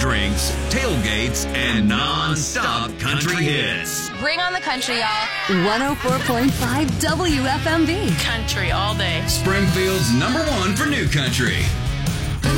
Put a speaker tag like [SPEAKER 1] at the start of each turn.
[SPEAKER 1] drinks, tailgates, and non-stop country hits.
[SPEAKER 2] Bring on the country, y'all.
[SPEAKER 3] 104.5 WFMB.
[SPEAKER 2] Country all day.
[SPEAKER 1] Springfield's #1 for new country.